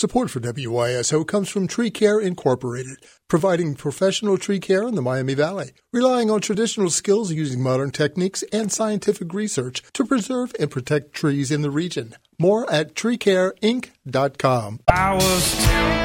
Support for WYSO comes from Tree Care Incorporated, providing professional tree care in the Miami Valley, relying on traditional skills using modern techniques and scientific research to preserve and protect trees in the region. More at treecareinc.com.